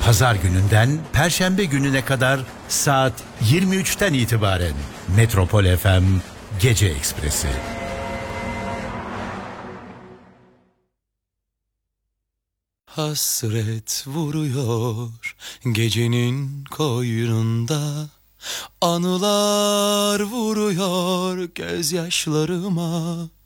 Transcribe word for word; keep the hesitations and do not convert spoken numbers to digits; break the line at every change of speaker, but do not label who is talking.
Pazar gününden Perşembe gününe kadar saat yirmi üçten itibaren Metropol F M Gece Ekspresi.
Hasret vuruyor gecenin koynunda, anılar vuruyor gözyaşlarıma.